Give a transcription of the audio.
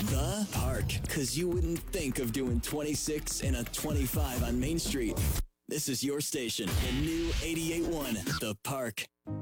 The Park, because you wouldn't think of doing 26 and a 25 on Main Street. This is your station, the new 88.1, The Park.